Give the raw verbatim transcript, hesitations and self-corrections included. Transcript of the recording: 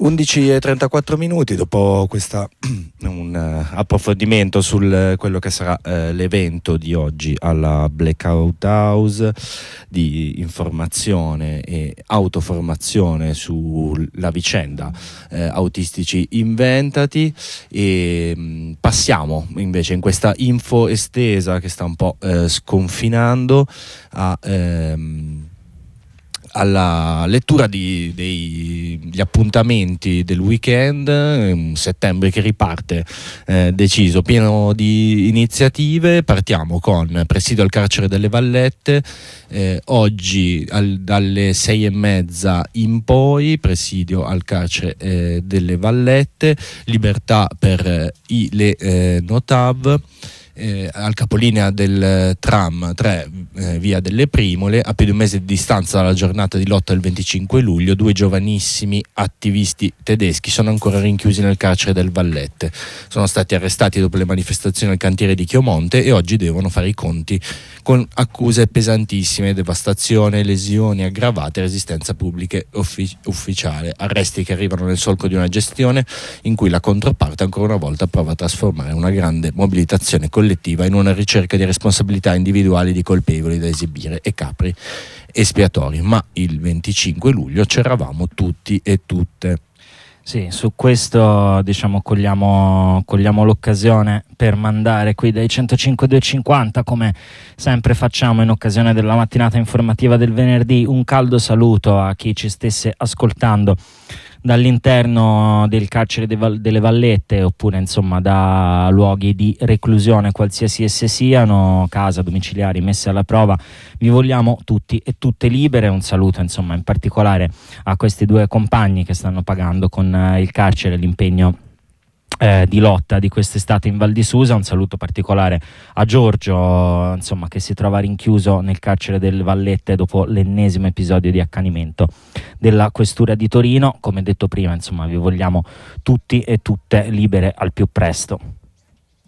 undici e trentaquattro minuti dopo questa un uh, approfondimento sul quello che sarà uh, l'evento di oggi alla Blackout House di informazione e autoformazione sulla vicenda uh, Autistici Inventati, e um, passiamo invece in questa info estesa che sta un po' uh, sconfinando a um, alla lettura di, dei, degli appuntamenti del weekend, un settembre che riparte eh, deciso, pieno di iniziative. Partiamo con presidio al carcere delle Vallette, eh, oggi al, dalle sei e mezza in poi, presidio al carcere eh, delle Vallette, libertà per eh, i le eh, Notav. Eh, al capolinea del tram tre eh, via delle Primole, a più di un mese di distanza dalla giornata di lotta del venticinque luglio, due giovanissimi attivisti tedeschi sono ancora rinchiusi nel carcere del Vallette. Sono stati arrestati dopo le manifestazioni al cantiere di Chiomonte e oggi devono fare i conti con accuse pesantissime: devastazione, lesioni aggravate, resistenza pubblica uffic- ufficiale. Arresti che arrivano nel solco di una gestione in cui la controparte ancora una volta prova a trasformare una grande mobilitazione collettiva in una ricerca di responsabilità individuali di colpevoli da esibire e capri espiatori. Ma il venticinque luglio c'eravamo tutti e tutte. Sì, su questo diciamo cogliamo, cogliamo l'occasione per mandare qui dai centocinque duecentocinquanta, come sempre facciamo in occasione della mattinata informativa del venerdì, un caldo saluto a chi ci stesse ascoltando dall'interno del carcere de Val- delle Vallette, oppure insomma da luoghi di reclusione qualsiasi esse siano, casa, domiciliari, messe alla prova. Vi vogliamo tutti e tutte libere. Un saluto insomma in particolare a questi due compagni che stanno pagando con eh, il carcere l'impegno Eh, di lotta di quest'estate in Val di Susa. Un saluto particolare a Giorgio, insomma, che si trova rinchiuso nel carcere delle Vallette dopo l'ennesimo episodio di accanimento della questura di Torino. Come detto prima, insomma, vi vogliamo tutti e tutte libere al più presto.